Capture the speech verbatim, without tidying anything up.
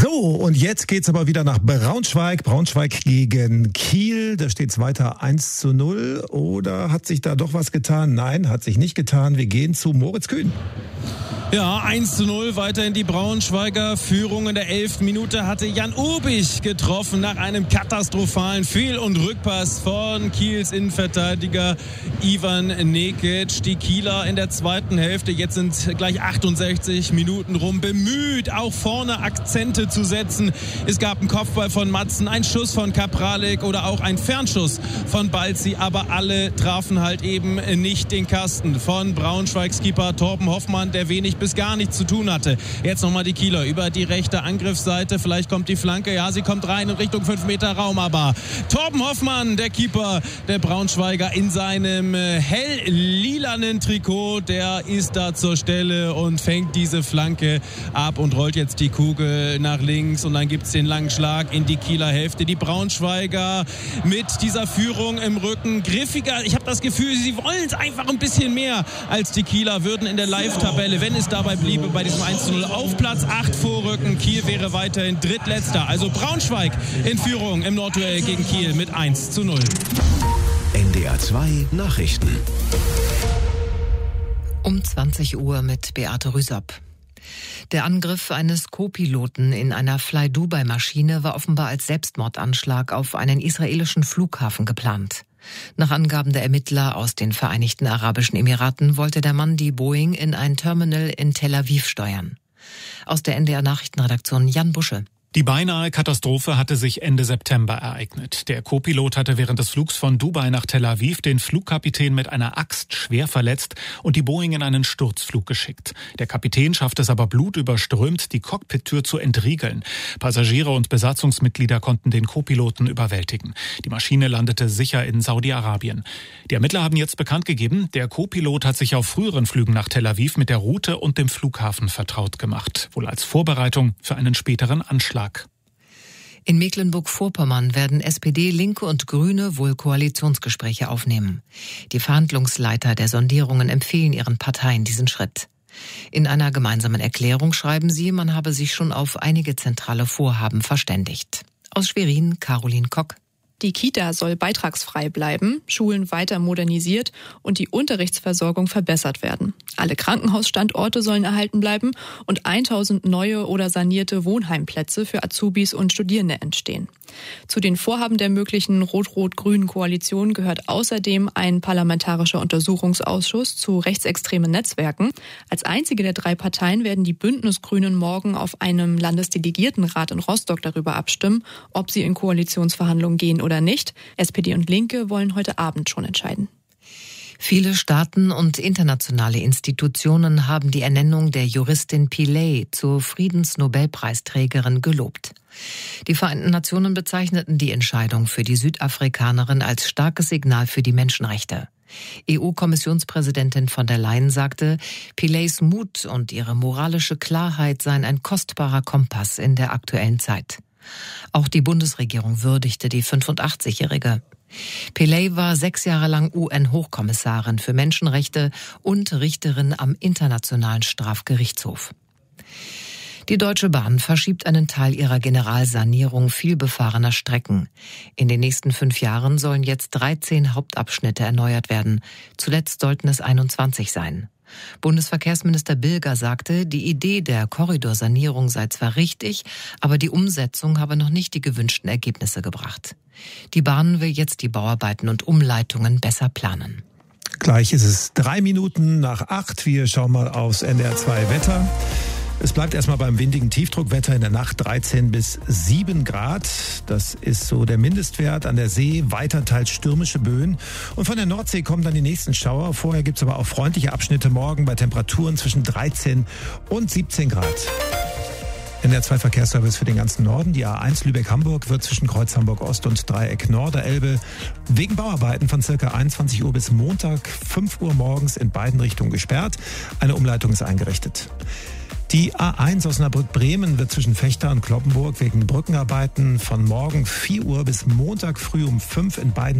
So, und jetzt geht's aber wieder nach Braunschweig. Braunschweig gegen Kiel. Da steht's weiter eins zu null. Oder hat sich da doch was getan? Nein, hat sich nicht getan. Wir gehen zu Moritz Kühn. Ja, eins zu null, weiterhin die Braunschweiger Führung. In der elften Minute hatte Jan Obich getroffen nach einem katastrophalen Fehl- und Rückpass von Kiels Innenverteidiger Ivan Nekic. Die Kieler in der zweiten Hälfte, jetzt sind gleich achtundsechzig Minuten rum, bemüht, auch vorne Akzente zu setzen. Es gab einen Kopfball von Matzen, einen Schuss von Kapralik oder auch einen Fernschuss von Balzi, aber alle trafen halt eben nicht den Kasten. Von Braunschweigs Keeper Torben Hoffmann, der wenig bis gar nichts zu tun hatte. Jetzt nochmal die Kieler über die rechte Angriffsseite. Vielleicht kommt die Flanke. Ja, sie kommt rein in Richtung fünf Meter Raum. Aber Torben Hoffmann, der Keeper der Braunschweiger in seinem hell-lilanen Trikot, der ist da zur Stelle und fängt diese Flanke ab und rollt jetzt die Kugel nach links. Und dann gibt es den langen Schlag in die Kieler Hälfte. Die Braunschweiger mit dieser Führung im Rücken griffiger. Ich habe das Gefühl, sie wollen es einfach ein bisschen mehr als die Kieler, würden in der Live-Tabelle, wenn es dabei bliebe, bei diesem eins zu null auf Platz acht vorrücken. Kiel wäre weiterhin drittletzter. Also Braunschweig in Führung im Nordduell gegen Kiel mit eins zu null. N D R zwei Nachrichten. Um zwanzig Uhr mit Beate Rüsop. Der Angriff eines Co-Piloten in einer Fly-Dubai-Maschine war offenbar als Selbstmordanschlag auf einen israelischen Flughafen geplant. Nach Angaben der Ermittler aus den Vereinigten Arabischen Emiraten wollte der Mann die Boeing in ein Terminal in Tel Aviv steuern. Aus der N D R-Nachrichtenredaktion Jan Busche. Die beinahe Katastrophe hatte sich Ende September ereignet. Der Co-Pilot hatte während des Flugs von Dubai nach Tel Aviv den Flugkapitän mit einer Axt schwer verletzt und die Boeing in einen Sturzflug geschickt. Der Kapitän schaffte es aber blutüberströmt, die Cockpittür zu entriegeln. Passagiere und Besatzungsmitglieder konnten den Co-Piloten überwältigen. Die Maschine landete sicher in Saudi-Arabien. Die Ermittler haben jetzt bekannt gegeben, der Co-Pilot hat sich auf früheren Flügen nach Tel Aviv mit der Route und dem Flughafen vertraut gemacht, wohl als Vorbereitung für einen späteren Anschlag. In Mecklenburg-Vorpommern werden S P D, Linke und Grüne wohl Koalitionsgespräche aufnehmen. Die Verhandlungsleiter der Sondierungen empfehlen ihren Parteien diesen Schritt. In einer gemeinsamen Erklärung schreiben sie, man habe sich schon auf einige zentrale Vorhaben verständigt. Aus Schwerin, Caroline Kock. Die Kita soll beitragsfrei bleiben, Schulen weiter modernisiert und die Unterrichtsversorgung verbessert werden. Alle Krankenhausstandorte sollen erhalten bleiben und tausend neue oder sanierte Wohnheimplätze für Azubis und Studierende entstehen. Zu den Vorhaben der möglichen rot-rot-grünen Koalition gehört außerdem ein parlamentarischer Untersuchungsausschuss zu rechtsextremen Netzwerken. Als einzige der drei Parteien werden die Bündnisgrünen morgen auf einem Landesdelegiertenrat in Rostock darüber abstimmen, ob sie in Koalitionsverhandlungen gehen oder nicht. S P D und Linke wollen heute Abend schon entscheiden. Viele Staaten und internationale Institutionen haben die Ernennung der Juristin Pillay zur Friedensnobelpreisträgerin gelobt. Die Vereinten Nationen bezeichneten die Entscheidung für die Südafrikanerin als starkes Signal für die Menschenrechte. E U-Kommissionspräsidentin von der Leyen sagte, Pillays Mut und ihre moralische Klarheit seien ein kostbarer Kompass in der aktuellen Zeit. Auch die Bundesregierung würdigte die fünfundachtzigjährige. Pillay war sechs Jahre lang U N-Hochkommissarin für Menschenrechte und Richterin am Internationalen Strafgerichtshof. Die Deutsche Bahn verschiebt einen Teil ihrer Generalsanierung vielbefahrener Strecken. In den nächsten fünf Jahren sollen jetzt dreizehn Hauptabschnitte erneuert werden. Zuletzt sollten es einundzwanzig sein. Bundesverkehrsminister Bilger sagte, die Idee der Korridorsanierung sei zwar richtig, aber die Umsetzung habe noch nicht die gewünschten Ergebnisse gebracht. Die Bahn will jetzt die Bauarbeiten und Umleitungen besser planen. Gleich ist es drei Minuten nach acht. Wir schauen mal aufs N D R zwei Wetter. Es bleibt erstmal beim windigen Tiefdruckwetter in der Nacht dreizehn bis sieben Grad. Das ist so der Mindestwert. An der See weiter teils stürmische Böen. Und von der Nordsee kommen dann die nächsten Schauer. Vorher gibt es aber auch freundliche Abschnitte morgen bei Temperaturen zwischen dreizehn und siebzehn Grad. N D R zwei Verkehrsservice für den ganzen Norden. Die A eins Lübeck-Hamburg wird zwischen Kreuz Hamburg-Ost und Dreieck Norderelbe wegen Bauarbeiten von circa einundzwanzig Uhr bis Montag fünf Uhr morgens in beiden Richtungen gesperrt. Eine Umleitung ist eingerichtet. Die A eins Osnabrück-Bremen wird zwischen Vechta und Cloppenburg wegen Brückenarbeiten von morgen vier Uhr bis Montag früh um fünf in beiden